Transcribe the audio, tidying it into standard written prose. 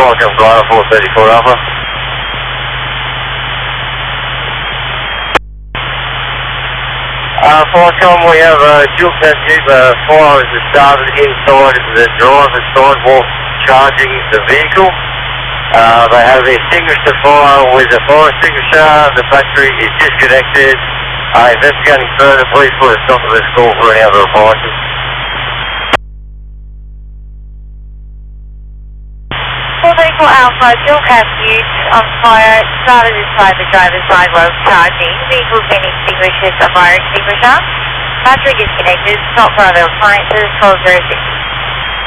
Foxtrot Glider 434 Alpha. Foxtrot, we have a dual test tube, fire has started inside the driver's sidewalk charging the vehicle. They have extinguished the fire with a fire extinguisher, the battery is disconnected. Investigating further, please put a stop to this call for any other appliances. Vehicle Alpha, dual cab use on fire, started inside the driver's sidewalk charging. Vehicle's been extinguished with a fire extinguisher. Battery disconnected, stop for other appliances, 1206